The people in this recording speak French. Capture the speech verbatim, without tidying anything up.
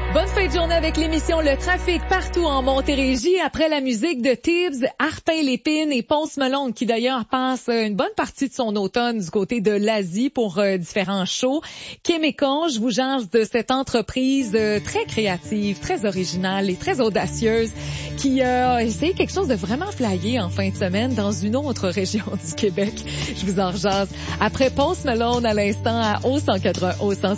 Bonne fin de journée avec l'émission Le Trafic partout en Montérégie. Après la musique de Tibbs, Arpin-Lépine et Ponce-Melon, qui d'ailleurs passe une bonne partie de son automne du côté de l'Asie pour euh, différents shows. Quémécon, je vous jase de cette entreprise euh, très créative, très originale et très audacieuse qui a euh, essayé quelque chose de vraiment flyé en fin de semaine dans une autre région du Québec. Je vous en rejase. Après Ponce-Melon à l'instant à O cent quatre-vingts, O cent